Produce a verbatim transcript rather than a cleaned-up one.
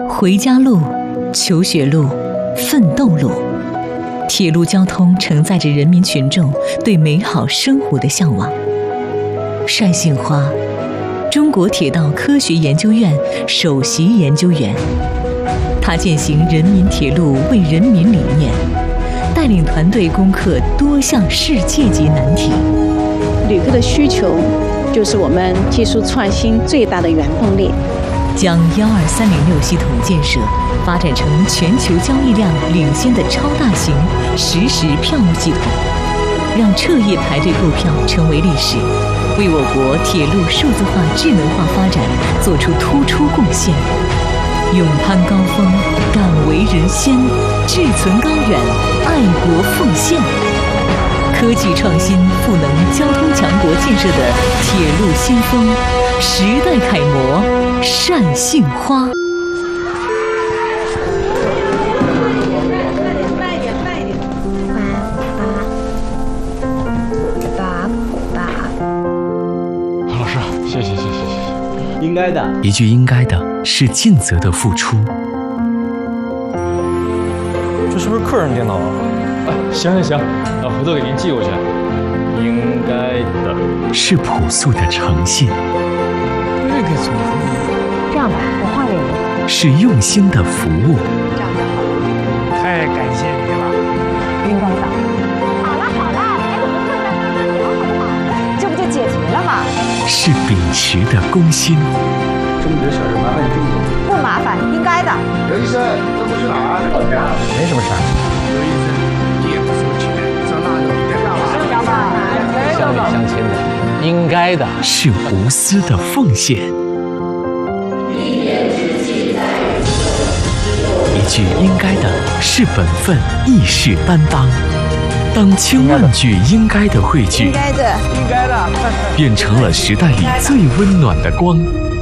回家路、求学路、奋斗路，铁路交通承载着人民群众对美好生活的向往。单杏花，中国铁道科学研究院首席研究员，他践行人民铁路为人民理念，带领团队攻克多项世界级难题。 旅客的需求就是我们技术创新最大的原动力。 将幺二三零六系统建设发展成全球交易量领先的超大型实时票务系统，让彻夜排队购票成为历史，为我国铁路数字化、智能化发展做出突出贡献。勇攀高峰，敢为人先，志存高远，爱国奉献。科技创新、赋能交通强国建设的铁路先锋，时代楷模单杏花。 慢一点，慢一点， 爸爸， 老师，谢谢谢谢谢谢。 应该的， 一句应该的是尽责的付出。 这是不是客人电脑啊？哎，行行行，那回头给您寄过去。应该的是朴素的诚信。 这个怎么？ 这样吧，我换给你。 是用心的服务。 这样就好。 太感谢你了。 应该的。好了好了，还有个困难慢慢聊好不好？这不就解决了吗？ 是秉持的公心。 这么点小事麻烦你这么多。 不麻烦，应该的。 刘医生，这不是哪儿？老家。 没什么事儿。 刘医生，也不收钱，上那就别干了。 是的吧？ 乡里乡亲的，应该的。 是无私的奉献。一句应该的是本分，义士担当。当千万句应该的汇聚， 应该的， 应该的， 变成了时代里最温暖的光。